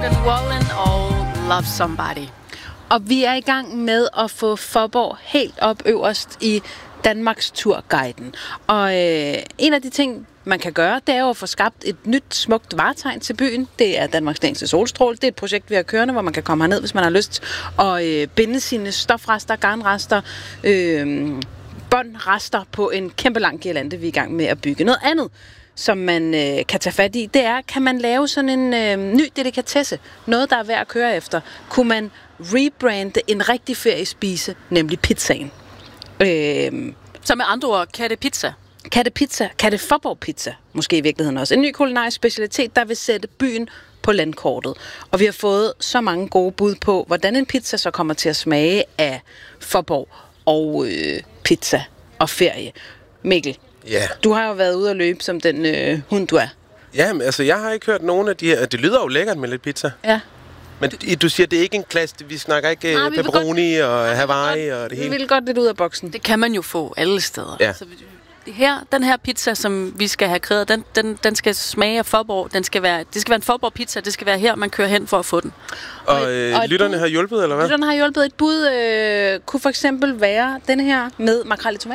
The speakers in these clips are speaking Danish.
Wallen og Love Somebody. Og vi er i gang med at få Faaborg helt op øverst i Danmarks Turguiden. Og en af de ting, man kan gøre, det er jo at få skabt et nyt, smukt varetegn til byen. Det er Danmarks længste solstråle. Det er et projekt, vi har kørende, hvor man kan komme herned, hvis man har lyst, og binde sine stofrester, garnrester, båndrester på en kæmpe lang girlande, vi er i gang med at bygge. Noget andet, som man kan tage fat i, det er, kan man lave sådan en ny delikatesse, noget, der er værd at køre efter. Kunne man rebrande en rigtig feriespise, nemlig pizzaen. Så med andre ord, kattepizza. Kattepizza, Faaborg pizza, måske i virkeligheden også. En ny kulinarisk specialitet, der vil sætte byen på landkortet. Og vi har fået så mange gode bud på, hvordan en pizza så kommer til at smage af Faaborg og pizza og ferie. Mikkel, du har jo været ude at løbe som den hund, du er. Ja, men altså, jeg har ikke hørt nogen af de her. Det lyder jo lækkert med lidt pizza. Ja. Men du siger, det er ikke en klasse. Vi snakker ikke pepperoni og Hawaii og det hele. Vi vil godt lidt ud af boksen. Det kan man jo få alle steder. Ja. Så den her pizza, som vi skal have kreeret, den skal smage af Faaborg. Det skal være en Faaborg pizza. Det skal være her, man kører hen for at få den. Og lytterne har hjulpet, eller hvad? Lytterne har hjulpet. Et bud kunne for eksempel være den her med makrel i tomat.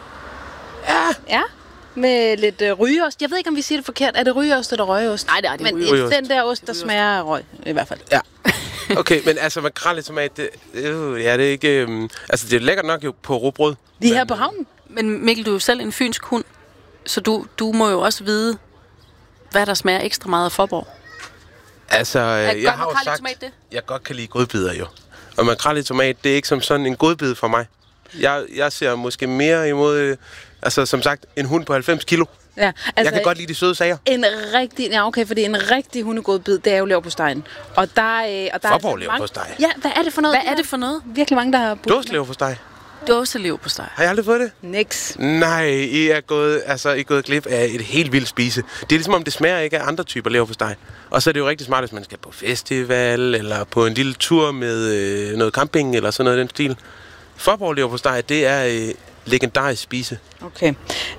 Ja. Med lidt rygeost. Jeg ved ikke, om vi siger det forkert. Er det rygeost eller røgeost? Nej, det er det. Men den der ost, der smager af røg, i hvert fald. Ja. Okay, men altså makrel i tomat, det er ikke... altså, det er lækkert nok jo på rugbrød. Lige her på havnen. Men Mikkel, du er jo selv en fynsk hund, så du må jo også vide, hvad der smager ekstra meget af Faaborg. Altså, jeg har jo sagt, jeg godt kan lide godbidder jo. Og makrel i tomat, det er ikke som sådan en godbid for mig. Jeg ser måske mere imod... altså, som sagt, en hund på 90 kilo. Ja, altså, jeg kan godt lide de søde sager. Fordi en rigtig hundegodbid, det er jo leverpostejen. Og der Faaborg leverpostej. Ja, hvad er det for noget? Virkelig mange, der har budt. Dåseleverpostej. Dåseleverpostej. Har I aldrig fået det? Niks. Nej, I er gået glip af et helt vildt spise. Det er ligesom om det smager ikke af andre typer leverpostej. Og så er det jo rigtig smart, hvis man skal på festival eller på en lille tur med noget camping eller sådan noget i den stil. Faaborg leverpostej, det er legendarisk spise. Okay.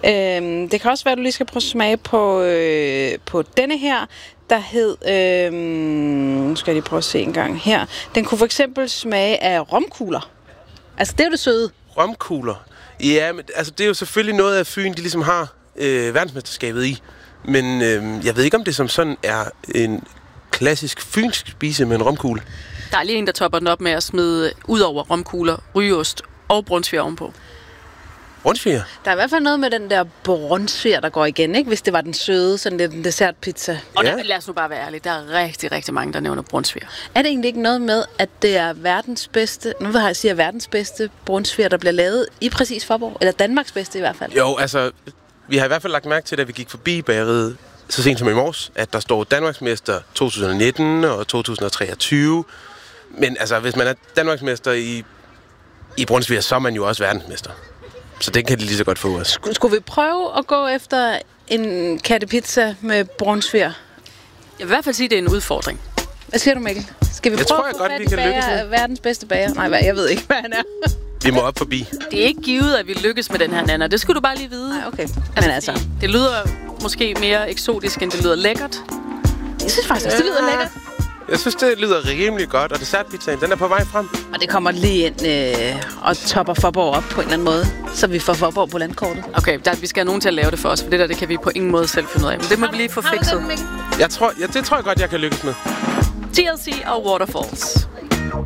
Det kan også være, at du lige skal prøve at smage på denne her, der hed... nu skal jeg lige prøve at se en gang her. Den kunne for eksempel smage af romkugler. Altså, det er jo det søde. Romkugler? Ja, men altså, det er jo selvfølgelig noget af Fyn, de ligesom har verdensmesterskabet i. Men jeg ved ikke, om det som sådan er en klassisk fynsk spise med en romkugle. Der er lige en, der topper den op med at smide ud over romkugler, rygeost og brunsviger ovenpå. Brunsviger? Der er i hvert fald noget med den der brunsviger, der går igen, ikke? Hvis det var den søde, sådan lidt en dessertpizza. Og lad os nu bare være ærlige, der er rigtig, rigtig mange, der nævner brunsviger. Er det egentlig ikke noget med, at det er verdens bedste, verdens bedste brunsviger, der bliver lavet i præcis Faaborg? Eller Danmarks bedste i hvert fald? Jo, altså, vi har i hvert fald lagt mærke til, da vi gik forbi bageriet så sent som i morges, at der står Danmarksmester 2019 og 2023. Men altså, hvis man er Danmarksmester i brunsviger, så er man jo også verdensmester. Så den kan de lige så godt få os. Skulle vi prøve at gå efter en kattepizza med brunsviger? Jeg vil i hvert fald sige, at det er en udfordring. Hvad siger du, Mikkel? Skal vi prøve at få fat i verdens bedste bager? Nej, jeg ved ikke, hvad han er. Vi må op forbi. Det er ikke givet, at vi lykkes med den her, Nana. Det skulle du bare lige vide. Nej, okay. Men altså. Det lyder måske mere eksotisk, end det lyder lækkert. Jeg synes faktisk også, det lyder lækkert. Jeg synes, det lyder rimelig godt, og dessertpizzaen, den er på vej frem. Og det kommer lige ind og topper Faaborg op på en eller anden måde, så vi får Faaborg på landkortet. Okay, vi skal have nogen til at lave det for os, for det kan vi på ingen måde selv finde ud af. Men det må vi lige få fikset. Det tror jeg godt, jeg kan lykkes med. TLC og Waterfalls.